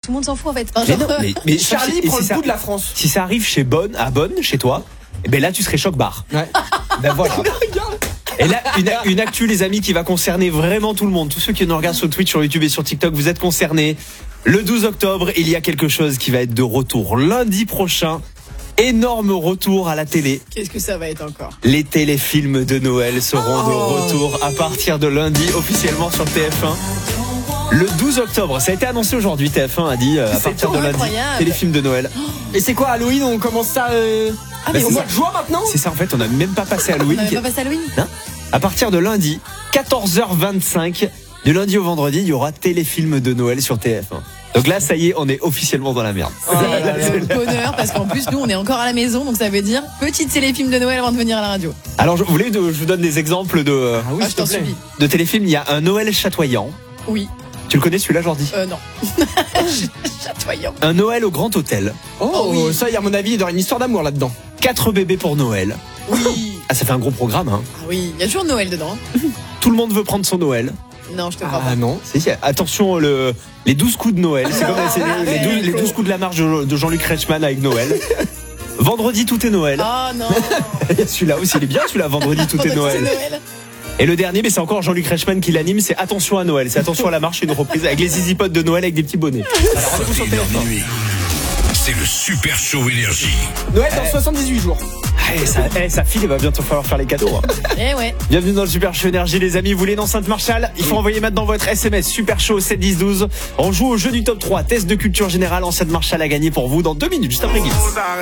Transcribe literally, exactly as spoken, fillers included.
tout le monde s'en fout en fait. Enfin, Mais genre, non, mais, mais Charlie et prend si le ça, bout de la France. si ça arrive chez Bonne, à Bonne, chez toi, eh ben là tu serais choc-barre. Ouais. Ben voilà. Et là, une, une actu, les amis, qui va concerner vraiment tout le monde. Tous ceux qui nous regardent sur Twitch, sur YouTube et sur TikTok, vous êtes concernés. Le douze octobre, il y a quelque chose qui va être de retour lundi prochain. Énorme retour à la télé. Qu'est-ce que ça va être encore? Les téléfilms de Noël seront de retour à partir de lundi, officiellement sur T F un. Le douze octobre, ça a été annoncé aujourd'hui. T F un a dit euh, à C'est partir de lundi, incroyable. téléfilms de Noël. Et c'est quoi Halloween? On commence ça euh... Ah, Bah, mais c'est au au moins, mois de juin maintenant? C'est ça, en fait, on n'a même pas passé on Halloween. n'avait pas passé Halloween? À partir de lundi, quatorze heures vingt-cinq, du lundi au vendredi, il y aura téléfilm de Noël sur T F un. Donc là, ça y est, on est officiellement dans la merde. C'est le bonheur parce qu'en plus, nous, on est encore à la maison, donc ça veut dire petit téléfilm de Noël avant de venir à la radio. Alors, je, vous voulez que je vous donne des exemples de, Ah oui, Ah, s'il je te t'en plaît. supplie. de téléfilms. Il y a un Noël chatoyant. Oui. Tu le connais celui-là, Jordi? Euh, non. Chatoyant. Un Noël au Grand Hôtel. Oh, Oh oui. ça, il y a à mon avis, il y aura une histoire d'amour là-dedans. Quatre bébés pour Noël. Oui. Ah, ça fait un gros programme, hein. Ah oui, il y a toujours Noël dedans. Tout le monde veut prendre son Noël. Non, je te crois Ah pas. non. Si, si, attention, le, les douze coups de Noël. C'est comme c'est les, les douze, les douze coups de la marche de de Jean-Luc Reichmann avec Noël. Vendredi, tout est Noël. Oh non. Celui-là aussi, il est bien, celui-là. Vendredi, tout est Noël. Et le dernier, mais c'est encore Jean-Luc Reichmann qui l'anime, c'est Attention à Noël. C'est Attention à la marche, une reprise avec les Zizi Potes de Noël avec des petits bonnets. Alors, rendez-vous sur T F un. Minuit. C'est le Super Show Énergie. Noël dans soixante-dix-huit jours. Eh, ça, eh, ça file, il va bientôt falloir faire les cadeaux. Hein. Eh ouais. Bienvenue dans le Super Show Énergie, les amis. Vous voulez une enceinte Marshall? Il faut envoyer maintenant votre S M S Super Show sept dix douze. On joue au jeu du top trois. Test de culture générale. Enceinte Marshall à gagner pour vous dans deux minutes, juste après Guinness.